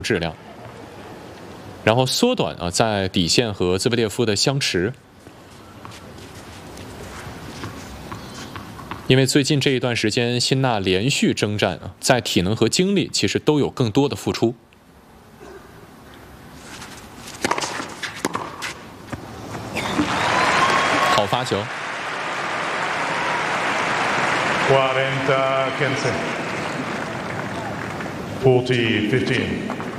质量，然后缩短在底线和兹维列夫的相持。因为最近这一段时间，辛纳连续征战在体能和精力其实都有更多的付出。好发球。 40-15.